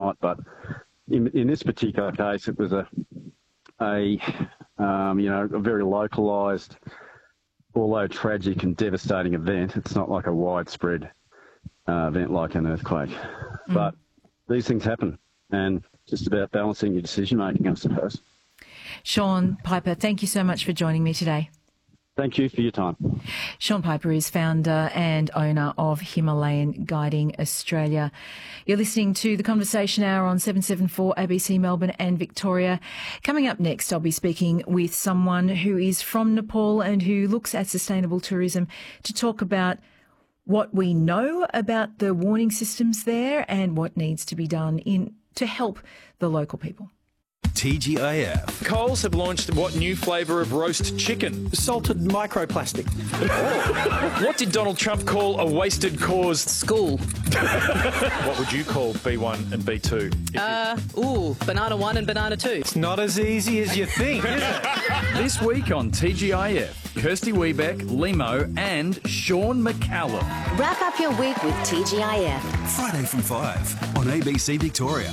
overnight. But in this particular case, it was a very localised, although tragic and devastating event. It's not like a widespread event like an earthquake. But these things happen, and just about balancing your decision-making, I suppose. Sean Piper, thank you so much for joining me today. Thank you for your time. Sean Piper is founder and owner of Himalayan Guiding Australia. You're listening to The Conversation Hour on 774 ABC Melbourne and Victoria. Coming up next, I'll be speaking with someone who is from Nepal and who looks at sustainable tourism to talk about what we know about the warning systems there and what needs to be done to help the local people. TGIF. Coles have launched what new flavour of roast chicken? Salted microplastic. What did Donald Trump call a wasted cause? School. What would you call B1 and B2? Banana 1 and banana 2. It's not as easy as you think, is it? This week on TGIF, Kirsty Wiebeck, Limo and Sean McCallum. Wrap up your week with TGIF. Friday from 5 on ABC Victoria.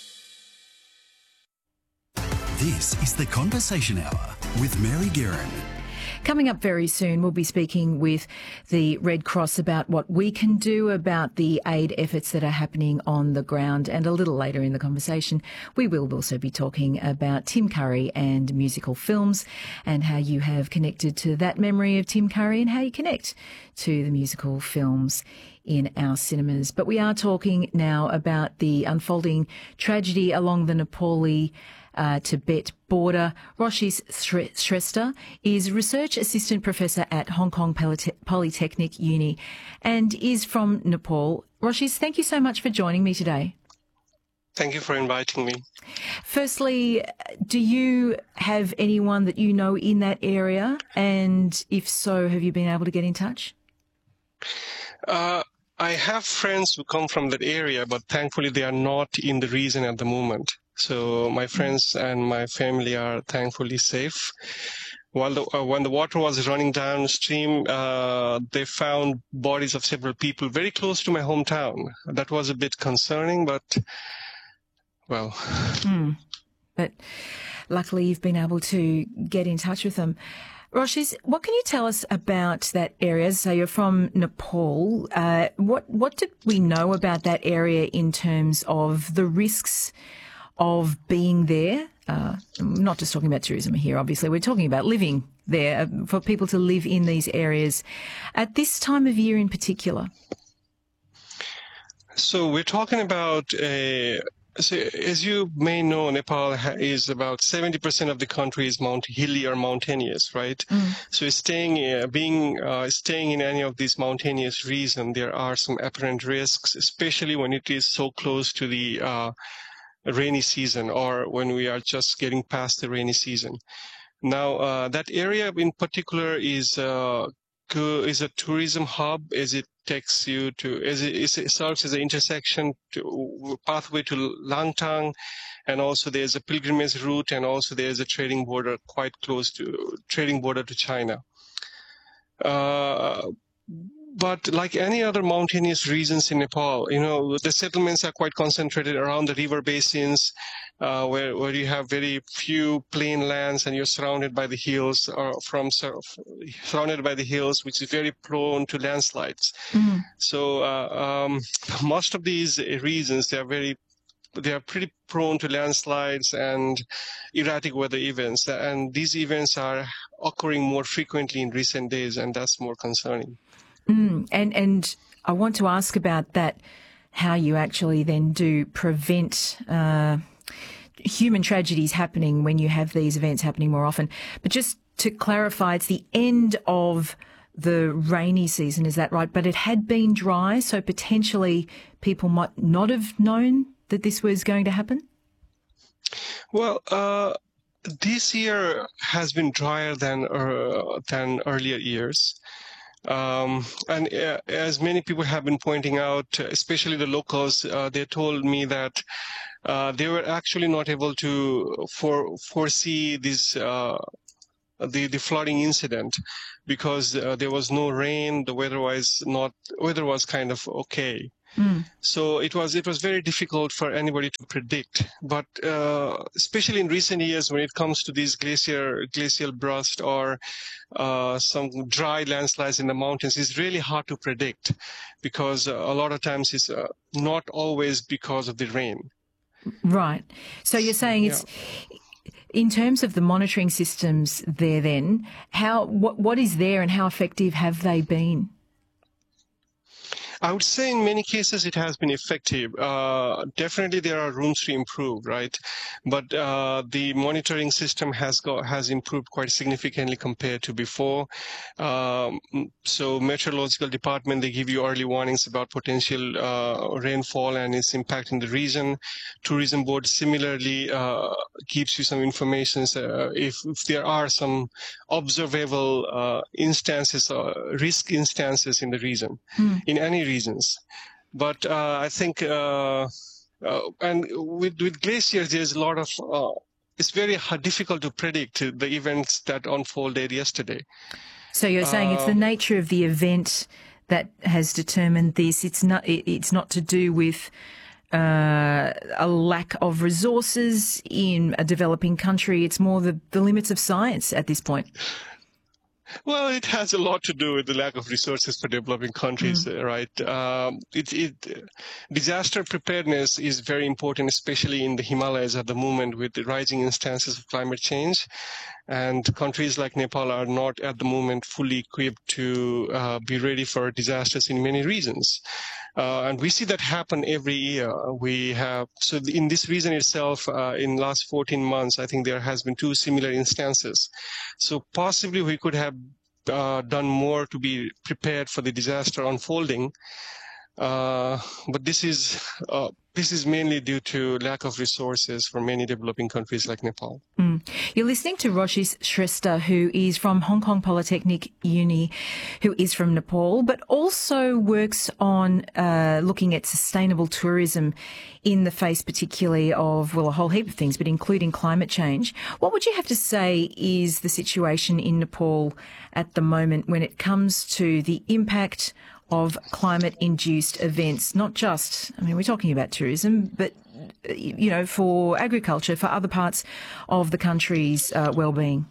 This is The Conversation Hour with Mary Guerin. Coming up very soon, we'll be speaking with the Red Cross about what we can do about the aid efforts that are happening on the ground. And a little later in the conversation, we will also be talking about Tim Curry and musical films and how you have connected to that memory of Tim Curry and how you connect to the musical films in our cinemas. But we are talking now about the unfolding tragedy along the Nepali Tibet border. Roshis Shrestha is Research Assistant Professor at Hong Kong Polytechnic Uni and is from Nepal. Roshis, thank you so much for joining me today. Thank you for inviting me. Firstly, do you have anyone that you know in that area? And if so, have you been able to get in touch? I have friends who come from that area, but thankfully they are not in the region at the moment. So my friends and my family are thankfully safe. When the water was running downstream, they found bodies of several people very close to my hometown. That was a bit concerning, but, well. But luckily you've been able to get in touch with them. Roshis, what can you tell us about that area? So you're from Nepal. What did we know about that area in terms of the risks of being there? I'm not just talking about tourism here, obviously. We're talking about living there, for people to live in these areas at this time of year in particular. So we're talking about so as you may know, Nepal is about 70% of the country is hilly or mountainous, right? So staying in any of these mountainous regions, there are some apparent risks, especially when it is so close to the rainy season or when we are just getting past the rainy season. Now, that area in particular is a tourism hub, as it takes you to, it serves as an intersection pathway to Langtang, and also there's a pilgrimage route, and also there's a trading border quite close to China. But like any other mountainous regions in Nepal, the settlements are quite concentrated around the river basins, where you have very few plain lands and you're surrounded by the hills, which is very prone to landslides. So most of these regions, they are pretty prone to landslides and erratic weather events, and these events are occurring more frequently in recent days, and that's more concerning. And I want to ask about that, how you actually then do prevent human tragedies happening when you have these events happening more often. But just to clarify, it's the end of the rainy season, is that right? But it had been dry, so potentially people might not have known that this was going to happen? Well, this year has been drier than earlier years. And as many people have been pointing out, especially the locals, they told me that they were actually not able to foresee this the flooding incident because there was no rain. The weather was kind of okay. So it was very difficult for anybody to predict. But especially in recent years, when it comes to these glacial bursts or some dry landslides in the mountains, it's really hard to predict, because a lot of times it's not always because of the rain. Right. So you're saying it's, in terms of the monitoring systems there then, what is there and how effective have they been? I would say in many cases it has been effective. Definitely there are rooms to improve, right? But the monitoring system has improved quite significantly compared to before. So meteorological department, they give you early warnings about potential rainfall and its impact in the region. Tourism board similarly gives you some information if there are some observable instances or risk instances in the region, in any reasons. But I think, and with glaciers, there's a lot of, it's very difficult to predict the events that unfolded yesterday. So you're saying it's the nature of the event that has determined this. It's not to do with a lack of resources in a developing country. It's more the limits of science at this point. Well, it has a lot to do with the lack of resources for developing countries, right? Disaster preparedness is very important, especially in the Himalayas at the moment with the rising instances of climate change. And countries like Nepal are not at the moment fully equipped to be ready for disasters in many regions. And we see that happen every year. So in this region itself, in the last 14 months, I think there has been 2 similar instances. So possibly we could have done more to be prepared for the disaster unfolding. But this is mainly due to lack of resources for many developing countries like Nepal. You're listening to Roshish Shrestha, who is from Hong Kong Polytechnic Uni, who is from Nepal, but also works on looking at sustainable tourism in the face particularly of, well, a whole heap of things, but including climate change. What would you have to say is the situation in Nepal at the moment when it comes to the impact of climate-induced events, not just, I mean, we're talking about tourism, but, you know, for agriculture, for other parts of the country's well-being?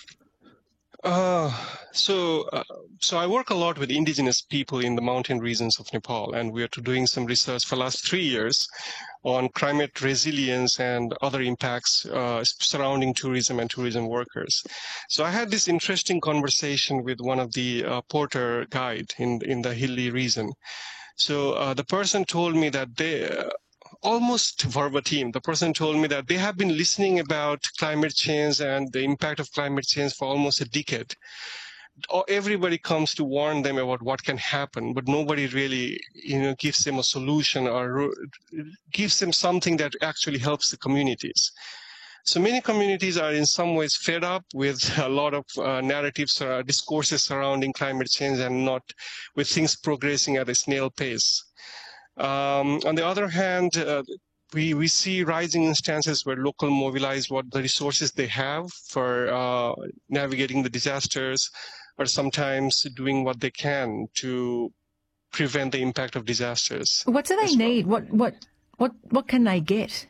So I work a lot with indigenous people in the mountain regions of Nepal, and we are doing some research for the last 3 years on climate resilience and other impacts surrounding tourism and tourism workers. So I had this interesting conversation with one of the porter guide in the Hilli region. So the person told me that almost verbatim, the person told me that they have been listening about climate change and the impact of climate change for almost a decade. Everybody comes to warn them about what can happen, but nobody really, gives them a solution or gives them something that actually helps the communities. So many communities are in some ways fed up with a lot of narratives or discourses surrounding climate change and not with things progressing at a snail pace. On the other hand, we see rising instances where local mobilize what the resources they have for navigating the disasters, or sometimes doing what they can to prevent the impact of disasters. What do they need? What can they get?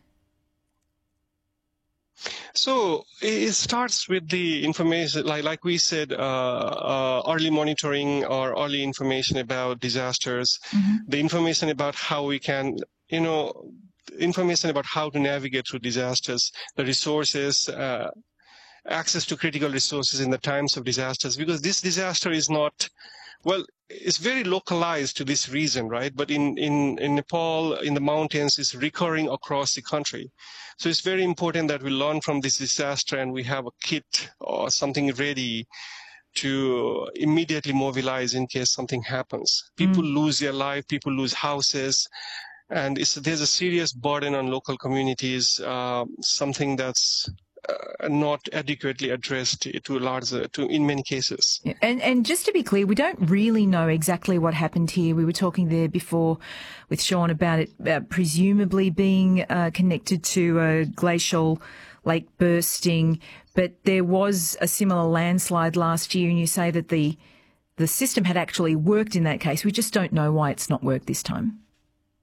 So it starts with the information, like we said, early monitoring or early information about disasters, the information about how we can, information about how to navigate through disasters, the resources, access to critical resources in the times of disasters, because this disaster is not, well, it's very localized to this region, right? But in Nepal, in the mountains, it's recurring across the country. So it's very important that we learn from this disaster and we have a kit or something ready to immediately mobilize in case something happens. People lose their life, people lose houses, and there's a serious burden on local communities, something that's not adequately addressed in many cases. Yeah. And just to be clear, we don't really know exactly what happened here. We were talking there before with Sean about it presumably being connected to a glacial lake bursting, but there was a similar landslide last year, and you say that the system had actually worked in that case. We just don't know why it's not worked this time.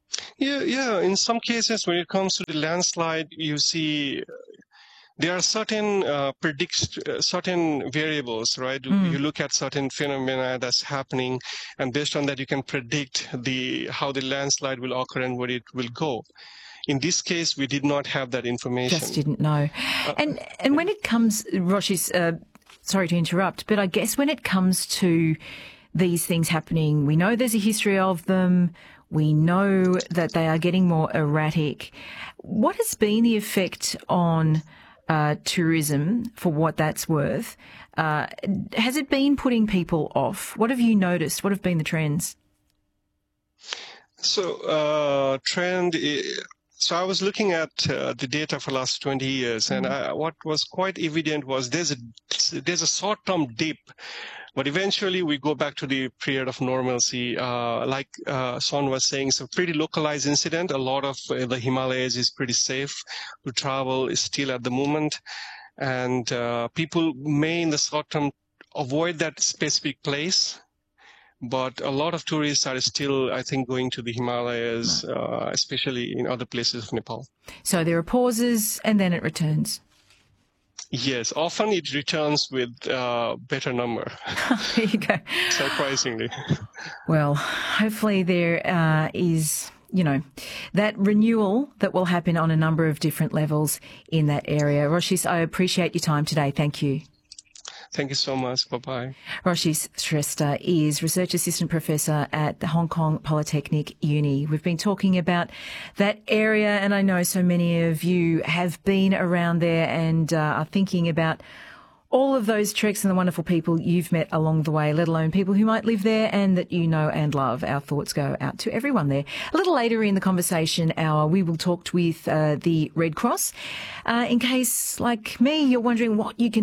Yeah. In some cases, when it comes to the landslide, you see there are certain certain variables, right? You look at certain phenomena that's happening, and based on that, you can predict how the landslide will occur and where it will go. In this case, we did not have that information. Just didn't know. And when it comes, Roshis, sorry to interrupt, but I guess when it comes to these things happening, we know there's a history of them. We know that they are getting more erratic. What has been the effect on tourism, for what that's worth? Has it been putting people off? What have you noticed? What have been the trends? So, So I was looking at the data for the last 20 years, and what was quite evident was there's a short-term dip, but eventually we go back to the period of normalcy. Like Sean was saying, it's a pretty localized incident. A lot of the Himalayas is pretty safe to travel still at the moment, and people may in the short term avoid that specific place. But a lot of tourists are still, I think, going to the Himalayas, especially in other places of Nepal. So there are pauses and then it returns. Yes, often it returns with a better number. There you go. Surprisingly. Well, hopefully there is, that renewal that will happen on a number of different levels in that area. Roshis, I appreciate your time today. Thank you. Thank you so much. Bye-bye. Roshis Shrestha is Research Assistant Professor at the Hong Kong Polytechnic Uni. We've been talking about that area, and I know so many of you have been around there and are thinking about all of those treks and the wonderful people you've met along the way, let alone people who might live there and that you know and love. Our thoughts go out to everyone there. A little later in the conversation hour, we will talk with the Red Cross. In case, like me, you're wondering what you can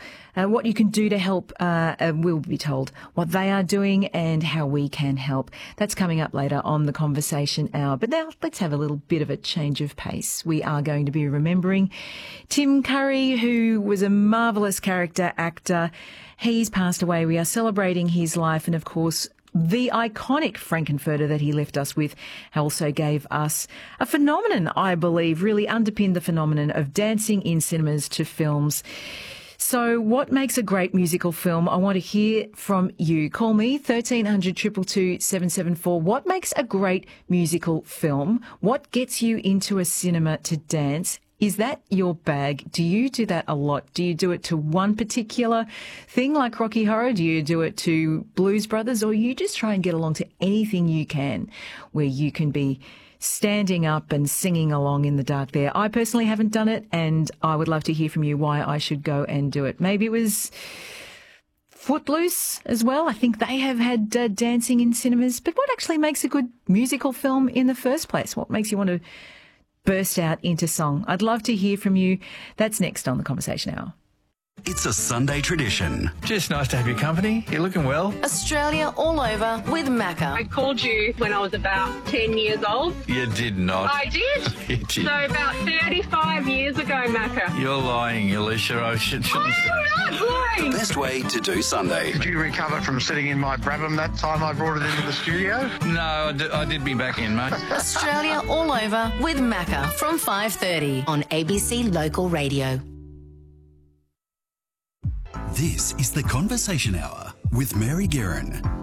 do to help, we'll be told what they are doing and how we can help. That's coming up later on the conversation hour. But now let's have a little bit of a change of pace. We are going to be remembering Tim Curry, who was a marvellous character actor. He's passed away. We are celebrating his life, and of course the iconic Frankenfurter that he left us with also gave us a phenomenon, I believe, really underpinned the phenomenon of dancing in cinemas to films. So what makes a great musical film? I want to hear from you. Call me 1300 222 774. What makes a great musical film? What gets you into a cinema to dance? Is that your bag? Do you do that a lot? Do you do it to one particular thing like Rocky Horror? Do you do it to Blues Brothers? Or you just try and get along to anything you can where you can be standing up and singing along in the dark there? I personally haven't done it, and I would love to hear from you why I should go and do it. Maybe it was Footloose as well. I think they have had dancing in cinemas. But what actually makes a good musical film in the first place? What makes you want to burst out into song? I'd love to hear from you. That's next on the Conversation Hour. It's a Sunday tradition. Just nice to have your company. You're looking well. Australia all over with Macca. I called you when I was about 10 years old. You did not. I did. You did. So about 35 years ago, Macca. You're lying, Alicia. I shouldn't say. I'm not lying. The best way to do Sunday. Did you recover from sitting in my Brabham that time I brought it into the studio? No, I did be back in, mate. Australia all over with Macca from 5:30 on ABC Local Radio. This is the Conversation Hour with Mary Guerin.